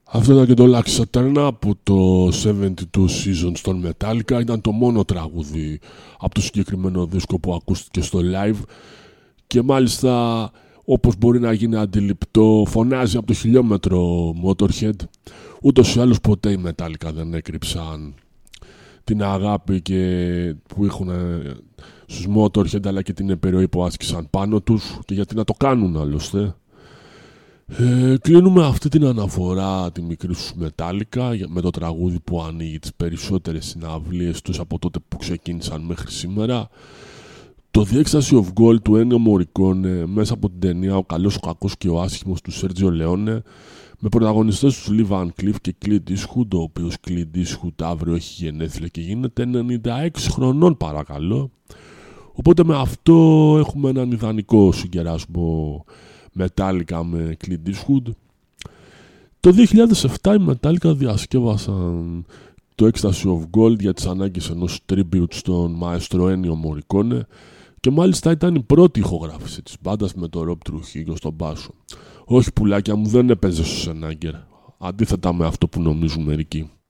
Αυτό ήταν και το Lucky Saturn από το 72 Seasons των Metallica. Ήταν το μόνο τραγούδι από το συγκεκριμένο δίσκο που ακούστηκε στο live και μάλιστα, όπως μπορεί να γίνει αντιληπτό, φωνάζει από το χιλιόμετρο Motorhead. Ούτως ή άλλως ποτέ οι Metallica δεν έκρυψαν την αγάπη που έχουν στους Motorhead, αλλά και την επιρροή που άσκησαν πάνω τους, και γιατί να το κάνουν άλλωστε. Κλείνουμε αυτή την αναφορά τη μικρή στους Metallica με το τραγούδι που ανοίγει τις περισσότερες συναυλίες τους από τότε που ξεκίνησαν μέχρι σήμερα. Το The Ecstasy of Gold του Ennio Morricone, μέσα από την ταινία «Ο καλός, ο κακός και ο άσχημος» του Sergio Leone, με πρωταγωνιστές τους Lee Van Cleef και Clint Eastwood, ο οποίος Clint Eastwood αύριο έχει γενέθλια και γίνεται 96 χρονών, παρακαλώ. Οπότε με αυτό έχουμε έναν ιδανικό συγκεράσμο Metallica με Clint Eastwood. Το 2007 οι Metallica διασκεύασαν το Ecstasy of Gold για τις ανάγκες ενός tribute στον μαέστρο Ennio Morricone και μάλιστα ήταν η πρώτη ηχογράφηση της μπάντας με το Rob Trujillo στον μπάσο. Όχι, πουλάκια μου, δεν έπαιζε στο Σενάγκερ, αντίθετα με αυτό που νομίζουν μερικοί.